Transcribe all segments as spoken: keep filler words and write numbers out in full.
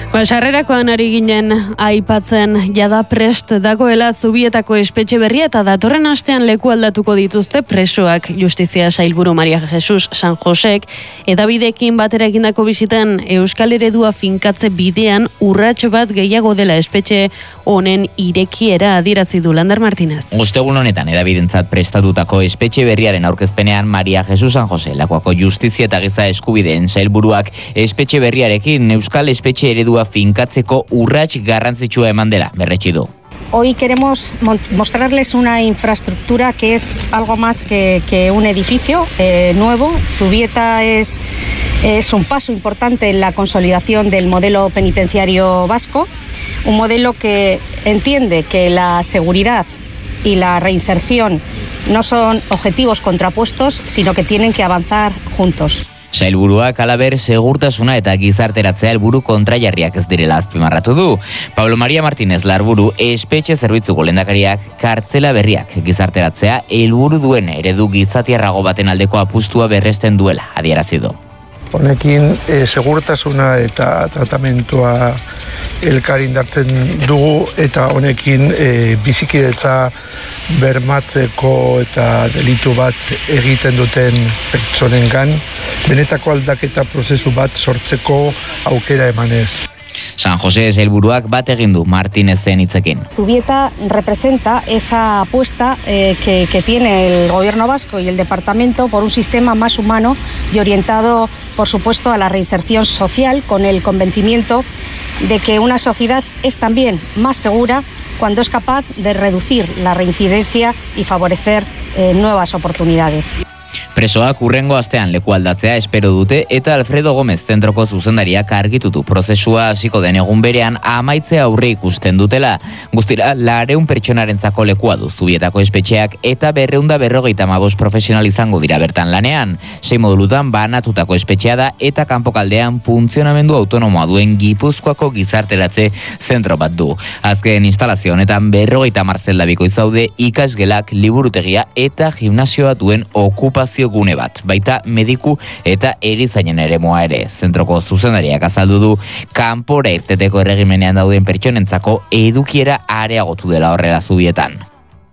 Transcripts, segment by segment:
Ba, sarrerakoan ari ginen aipatzen jada prest dagoela Zubietako espetxe berria eta datorren astean leku aldatuko dituzte presoak. Justizia sailburu Maria Jesus San Josek edabideekin batera egindako bisitan Euskal Eredua finkatze bidean urrats bat gehiago dela espetxe honen irekiera adierazi du Lander Martinez. Ostegun honetan edabidentzat prestatutako espetxe berriaren aurkezpenean Maria Jesus San Jose Lakuako Justizia eta Giza Eskubideen sailburuak espetxe berriarekin Euskal Espetxe Eredua finkatzeko urrats garrantzitsua eman dela berretsi du. Hoy queremos mostrarles una infraestructura que es algo más que, que un edificio eh, nuevo. Zubieta es, es un paso importante en la consolidación del modelo penitenciario vasco, un modelo que entiende que la seguridad y la reinserción no son objetivos contrapuestos, sino que tienen que avanzar juntos. Sailburuak halaber segurtasuna eta gizarteratzea helburu kontrajarriak ez direla azpimarratu du. Pablo María Martínez Larburu espetxe zerbitzuko lehendakariak kartzela berriak gizarteratzea helburu duen eredu gizatiarrago baten aldeko apustua berresten duela adierazi du. Honekin e, segurtasuna eta tratamentua elkar indartzen dugu eta honekin e, bizikidetza bermatzeko eta delitu bat egiten duten pertsonengan benetako aldaketa prozesu bat sortzeko aukera emanez. San José sailburuak bat egin du Martínezen hitzekin. Zubieta representa esa apuesta eh, que, que tiene el gobierno vasco y el departamento por un sistema más humano y orientado, por supuesto, a la reinserción social, con el convencimiento de que una sociedad es también más segura cuando es capaz de reducir la reincidencia y favorecer eh, nuevas oportunidades. Presoak hurrengo astean leku aldatzea espero dute eta Alfredo Gómez zentroko zuzendariak argitutu prozesua hasiko den egun berean amaitzea aurre ikusten dutela. Guztira, lareun pertsonarentzako lekua du Zubietako espetxeak eta berreunda berrogeita hamabost profesional izango dira bertan lanean. Sei modulutan banatutako espetxea da eta kanpokaldean funtzionamendu autonomoa duen Gipuzkoako gizarteratze zentro bat du. Azken instalazio honetan berrogeita hamar zeldabiko izaude ikasgelak, liburutegia eta gimnasioa duen okupazio gune bat, baita mediku eta erizainen eremoa ere. Zentroko zuzendariak azaldu du kanpora irteteko erregimenean dauden pertsonentzako edukiera areagotu dela horrela Zubietan.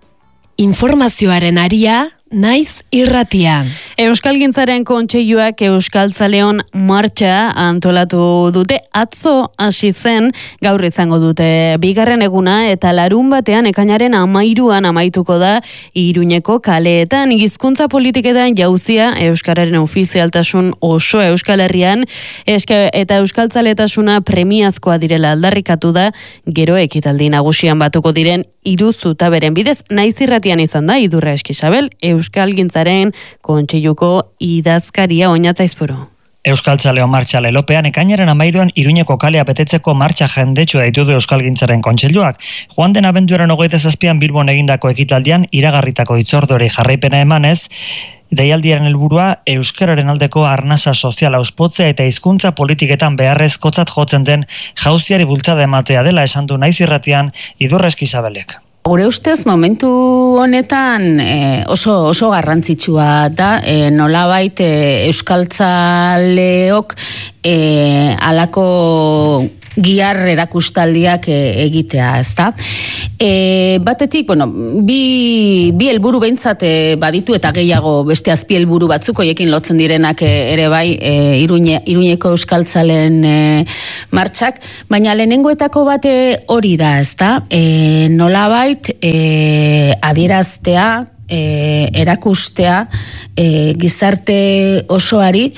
Informazioaren aria naiz irratia. Euskalgintzaren kontseiluak Euskaltzaleon martxa antolatu dute. Atzo hasi zen, gaur izango dute bigarren eguna eta larun batean ekainaren amairuan amaituko da Iruñeko kaleetan. Hizkuntza politiketan jauzia euskararen ofizialtasun oso Euskal Herrian eske eta euskaltzaletasuna premiazkoa direla aldarrikatu da. Gero ekitaldi nagusian batuko diren hiru zutaberen bidez naiz irratian izan da Idurra Eskisabel Euskalgintzaren kontseiluko idazkaria Oñatzaizpuru. Euskaltzaleon martxa lelopean ekainaren amairuan Iruñeko kalea betetzeko martxa jendetsu deitu du Euskalgintzaren kontseiluak. Joan den abenduaren hogeita zazpian Bilbon egindako ekitaldian iragarritako hitzordori jarraipena emanez, deialdiaren helburua euskararen aldeko arnasa soziala auspotzea eta hizkuntza politiketan beharrezkotzat jotzen den jauziari bultzada ematea dela esan du naiz irratian Idurra Eskisabelek. Gure ustez momentu honetan e, oso oso garrantzitsua da e, nolabait e, euskaltzaleok e, alako giar erakustaldiak egitea, ezta? E, batetik, bueno, bi, bi helburu behintzat e, baditu eta gehiago beste azpi helburu batzuk hoiekin lotzen direnak e, ere bai e, Iruñe, Iruñeko euskaltzalen e, martxak, baina lehenengoetako bate hori da, ezta? E, nolabait e, adieraztea, E, erakustea e, gizarte osoari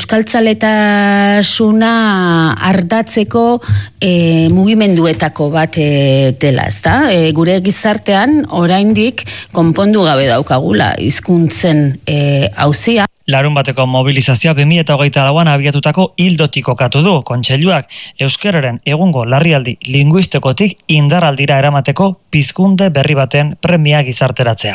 euskaltzaletasuna ardatzeko e, mugimenduetako bat e, dela, ezta? E, gure gizartean oraindik konpondu gabe daukagula hizkuntzen e, auzia. Larun bateko mobilizazioa bi mila hogeita lauan abiatutako ildotik kokatu du kontseiluak euskararen egungo larrialdi linguistikotik indarraldira eramateko pizkunde berri baten premia gizarteratzea.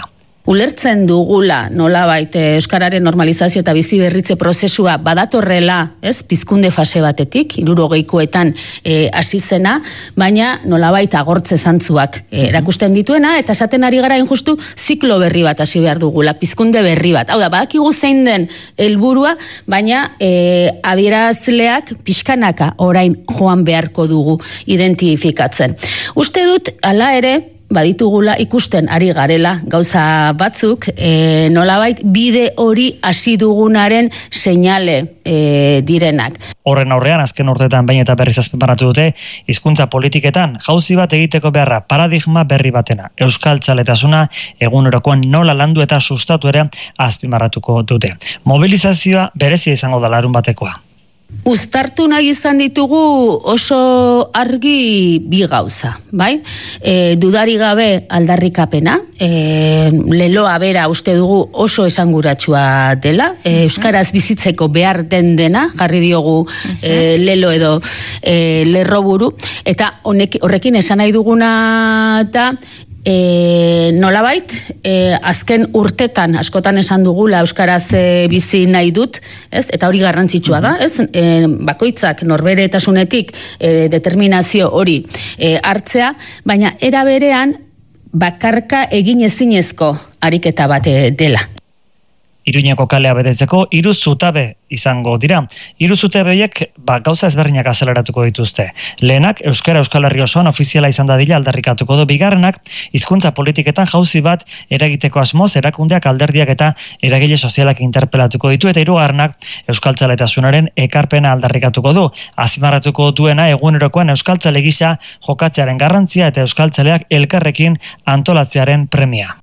ulertzen dugula nolabait euskararen normalizazio eta bizi berritze prozesua badatorrela, ez, pizkunde fase batetik, hirurogeikoetan eh, hasi zena, baina nolabait agortze zantzuak eh, erakusten dituena, eta esaten ari gara injustu ziklo berri bat hasi behar dugula, pizkunde berri bat. Hau da, badakigu zein den helburua, baina eh, adierazleak pixkanaka orain joan beharko dugu identifikatzen. Uste dut, hala ere, baditugula ikusten ari garela gauza batzuk, e, nolabait bide hori hasi dugunaren seinale e, direnak. Horren aurrean, azken urteetan behin eta berriz azpimarratu dute, hizkuntza politiketan jauzi bat egiteko beharra paradigma berri batena. Euskaltzaletasuna egunerokoan nola landu eta sustatu ere azpimarratuko dute. Mobilizazioa berezia izango da larun batekoa. Uztartu nahi izan ditugu oso argi bi gauza, bai? E, dudari gabe aldarrikapena, e, leloa bera uste dugu oso esanguratsua dela, e, euskaraz bizitzeko behar den dena, jarri diogu e, lelo edo e, lerroburu, eta honek, horrekin esan nahi duguna da, E, nolabait, e, azken urtetan askotan esan dugula euskaraz e, bizi nahi dut, ez? Eta hori garrantzitsua da, ez? E, bakoitzak norberetasunetik e, determinazio hori e, hartzea, baina era berean bakarka egin ezinezko ariketa bat dela. Iruñeko kalea betetzeko hiru zutabe izango dira. Hiru zutabeek ba, gauza ezberdinak azeleratuko dituzte. Lehenak, Euskara Euskal Herri osoan ofiziala izan dadila aldarrikatuko du. Bigarrenak, hizkuntza politiketan jauzi bat eragiteko asmoz, erakundeak, alderdiak eta eragile sozialak interpelatuko ditu, eta hirugarrenak euskaltzaletasunaren ekarpena aldarrikatuko du. Azpimarratuko duena egunerokoan euskaltzale gisa jokatzearen garrantzia eta euskaltzaleak elkarrekin antolatzearen premia.